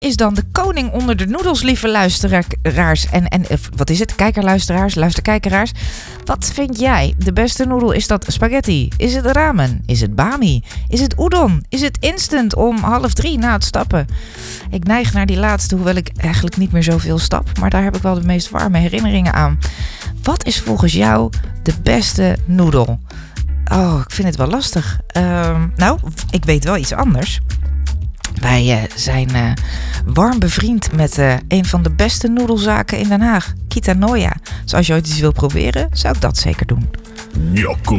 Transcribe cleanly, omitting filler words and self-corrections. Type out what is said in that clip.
is dan de koning onder de noedels, lieve luisteraars en wat is het? Kijkerluisteraars, luisterkijkeraars. Wat vind jij de beste noedel? Is dat spaghetti? Is het ramen? Is het bami? Is het udon? Is het instant om 2:30 na het stappen? Ik neig naar die laatste, hoewel ik eigenlijk niet meer zoveel stap. Maar daar heb ik wel de meest warme herinneringen aan. Wat is volgens jou de beste noedel? Oh, ik vind het wel lastig. Nou, ik weet wel iets anders. Wij zijn warm bevriend met een van de beste noedelzaken in Den Haag. Kitanoya. Dus als je ooit iets wil proberen, zou ik dat zeker doen. Nyakko.